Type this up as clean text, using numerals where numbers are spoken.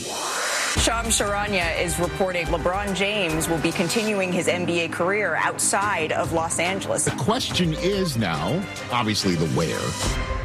Shams Charania is reporting LeBron James will be continuing his NBA career outside of Los Angeles. The question is now, obviously, the where.